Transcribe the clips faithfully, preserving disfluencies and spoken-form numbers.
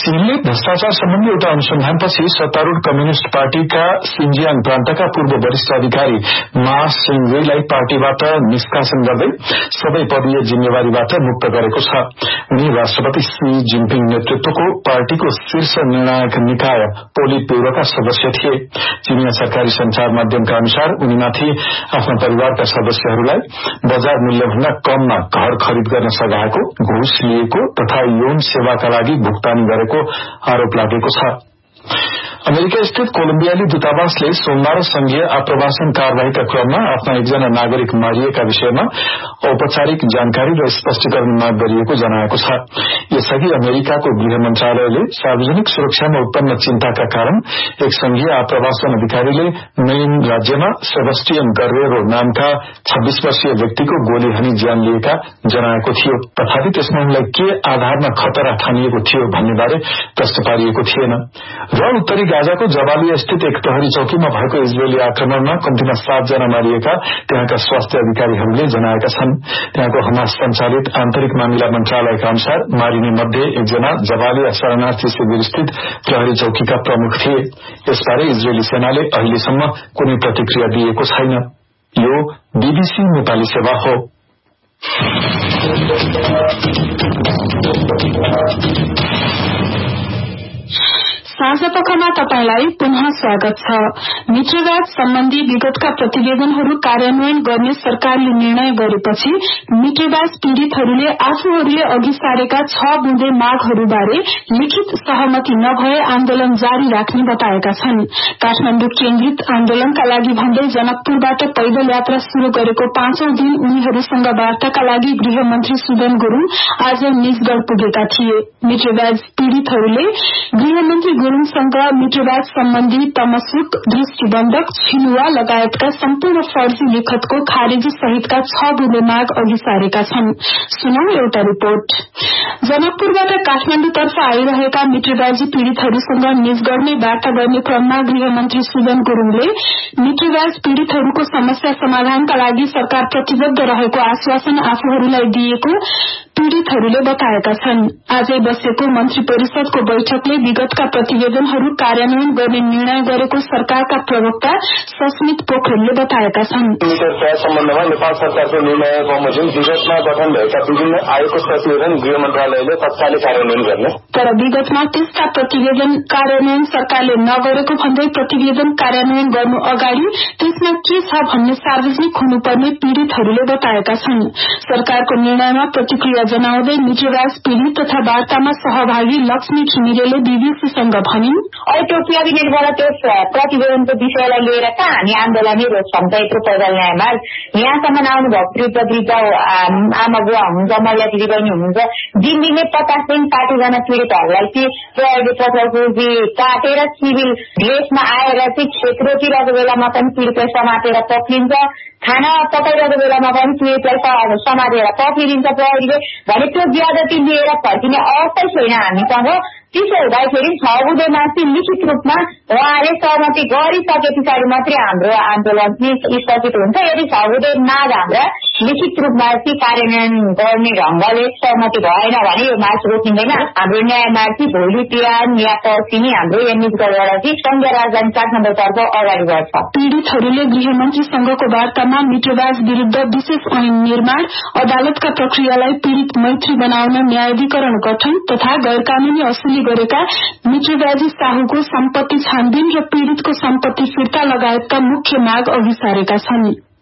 चीनले भ्रष्टाचार सम्बन्धी एउटा अनुसन्धानपछि सत्तारूढ़ कम्युनिष्ट पार्टीका सिन्जियाङ प्रान्तका पूर्व वरिष्ठ अधिकारी मा सेङवेईलाई पार्टीबाट निष्कासन गर्दै सबै पदीय जिम्मेवारीबाट मुक्त गरेको छ। उनी राष्ट्रपति सी जिनपिङ नेतृत्वको पार्टीको शीर्ष निर्णायक निकाय पोलिट ब्यूरोका सदस्य थिए। चीनिया सरकारी संचार माध्यमका अनुसार उनीमाथि आफ्ना परिवारका सदस्यहरूलाई बजार मूल्यभन्दा कममा घर खरिद गर्न सघाएको, घुस लिएको तथा यौन सेवाका लागि भुक्तानी गरेको आरोप लागेको छ। अमेरिका स्थित कोलम्बियाली दूतावासले सोमबार संघीय आप्रवासन कार्यवाहीका क्रममा आफ्ना एकजना नागरिक मारिएका विषयमा औपचारिक जानकारी र स्पष्टीकरण माग गरिएको जनाएको छ। यसअघि अमेरिकाको गृह मन्त्रालयले सार्वजनिक सुरक्षामा उत्पन्न चिन्ताका कारण एक संघीय आप्रवासन अधिकारीले मेन राज्यमा सेबस्टियन गरेरो नामका छब्बीस वर्षीय व्यक्तिको गोली हानी ज्यान लिएका जनाएको थियो। तथापि त्यसमा उनलाई के आधारमा खतरा ठानिएको थियो भन्नेबारे प्रश्न पारिएको थिएन। र उत्तरी गाजाको जबालिया स्थित एक प्रहरी चौकीमा भएको इजरायली आक्रमणमा कम्तीमा सातजना मारिएका त्यहाँका स्वास्थ्य अधिकारीहरूले जनाएका छन्। त्यहाँको हमास सञ्चालित आन्तरिक मामिला मन्त्रालयका अनुसार मारिने मध्ये एकजना जबालिया शरणार्थी शिविर स्थित प्रहरी चौकीका प्रमुख थिए। यसबारे इजरायली सेनाले अहिलेसम्म कुनै प्रतिक्रिया दिएको छैन। यो बीबीसी नेपाली सेवा हो। साझा पखमा तपाईलाई पुनः स्वागत छ। मित्रवाद सम्बन्धी विगतका प्रतिवेदनहरू कार्यान्वयन गर्ने सरकारले निर्णय गरेपछि मित्रवाद पीड़ितहरूले आफूहरूले अघि सारेका छ बुँदे मागहरूबारे लिखित सहमति नभए आन्दोलन जारी राख्ने बताएका छन्। काठमाडौँ केन्द्रित आन्दोलनका लागि भन्दै जनकपुरबाट पैदल यात्रा शुरू गरेको पाँचौं दिन उनीहरूसँग वार्ताका लागि गृहमन्त्री सुदन गुरूङ आज निजगढ़ पुगेका थिए। मित्रवाद पीड़ितहरूले गृहमन्त्री गुरूङसँग मित्रवाद सम्बन्धी तमसुक, दृष्टिबन्धक, छिनुवा लगायतका सम्पूर्ण फर्जी लिखतको खारेजी सहितका छ बुँदे माग अघि सारेका छन्। सुनौ एउटा रिपोर्ट। जनकपुरबाट काठमाडौँतर्फ आइरहेका मित्रवादी पीड़ितहरूसँग निजगढ़मै वार्ता गर्ने क्रममा गृहमन्त्री सुदन गुरूङले मित्रवाद पीड़ितहरूको समस्या समाधानका लागि सरकार प्रतिबद्ध रहेको आश्वासन आफूहरूलाई दिएको पीड़ितहरूले बताएका छन्। आजै बसेको मन्त्री परिषदको बैठकले विगतका प्रतिवेदनहरू कार्यान्वयन गर्ने निर्णय गरेको सरकारका प्रवक्ता सस्मित पोखरेलले बताएका छन्। सम्बन्धमा नेपाल सरकारको निर्णय बमोजिम विगतमा गठन भएका विभिन्न आयोगको प्रतिवेदन गृह मन्त्रालयले तत्कालै कार्यान्वयन गर्ने, तर विगतमा त्यस्ता प्रतिवेदन कार्यान्वयन सरकारले नगरेको भन्दै प्रतिवेदन कार्यान्वयन गर्नु अगाडि त्यसमा के छ भन्ने सार्वजनिक हुनुपर्ने पीड़ितहरूले बताएका छन्। सरकारको निर्णयमा प्रतिक्रिया जनाउँदै मित्रवाद पीड़ित तथा वार्तामा सहभागी लक्ष्मी घिमिरेले बीबीसीसँग भनिन्, अहिले क्याबिनेटबाट त्यो प्रतिवेदनको विषयलाई लिएर कहाँ हामी आन्दोलनै रोक्छौँ त। यत्रो पैदल न्यायमा यहाँसम्म आउनु भएको वृद्ध वृद्ध आमा बुवा हुनुहुन्छ, महिला दिदीबहिनी हुनुहुन्छ, दिनदिनै पचासदेखि साठीजना पीड़ितहरूलाई चाहिँ प्रहरीले पछौटी काटेर सिभिल ड्रेसमा आएर चाहिँ खेत रोकिरहेको बेलामा पनि पीड़ितलाई समातेर पक्रिन्छ, खाना पकाइरहेको बेलामा पनि पीड़ितलाई समातेर पक्रिदिन्छ प्रहरीले भने त्यो ज्यादती लिएर फर्किने अवस्थै छैन हामीसँग। त्यसो हुँदाखेरि छ बुँदेमा चाहिँ लिखित रूपमा उहाँले सहमति गरिसके पछाडि मात्रै हाम्रो आन्दोलन चाहिँ स्थगित हुन्छ। यदि छ बुँदे माग हाम्रा लिखित रूपमा चाहिँ कार्यान्वयन गर्ने ढंगले सहमति भएन भने यो मार्च रोकिँदैन। हाम्रो न्याय मार्च चाहिँ भोलि बिहान या पर्सि नै हाम्रो निजगढ़बाट चाहिँ संघीय राजधानी काठमाडौँतर्फ अगाडि बढ्छ। पीड़ितहरूले गृहमन्त्रीसँगको वार्तामा मित्रवाद विरूद्ध विशेष ऐन निर्माण, अदालतका प्रक्रियालाई पीड़ित मैत्री बनाउन न्यायाधिकरण गठन तथा गैरकानूनी असुली गरेका मित्रवादी साहुको सम्पत्ति छानबिन र पीड़ितको सम्पत्ति फिर्ता लगायतका मुख्य माग अघि सारेका छन्।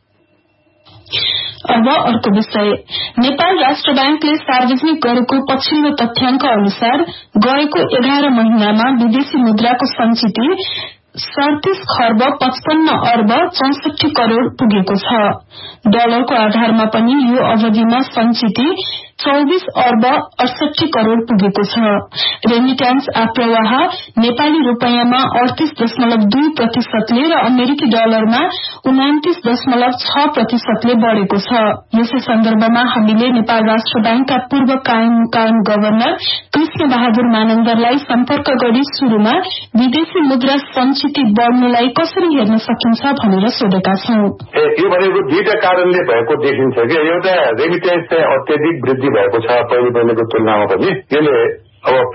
अब अर्को विषय। नेपाल राष्ट्र बैंकले सार्वजनिक गरेको पछिल्लो तथ्याङ्क अनुसार गएको एघार महिनामा विदेशी मुद्राको संचिति सड़तीस खर्ब पचपन्न अर्ब चौसठी करोड़ पुगेको छ। डलरको आधारमा पनि यो अवधिमा संचिति चौबीस अर्ब अडसठी करोड़ पुगेको छ। रेमिट्यान्स आप्रवाह नेपाली रूपैयाँमा अडतीस दशमलव दुई प्रतिशतले र अमेरिकी डलरमा उनातिस दशमलव छ प्रतिशतले बढ़ेको छ। यसै सन्दर्भमा हामीले नेपाल राष्ट्र बैंकका पूर्व कायम गवर्नर कृष्ण बहादुर मानन्दरलाई सम्पर्क गरी शुरूमा विदेशी मुद्रा संचिति बढ़नुलाई कसरी हेर्न सकिन्छ भनेर सोधेका छौं। यो भनेको दुईटा कारणले भएको देखिन्छ कि एउटा रेमिट्यान्स चाहिँ अत्यधिक वृद्धि भएको छ पहिले पहिलेको तुलनामा पनि। यसले अब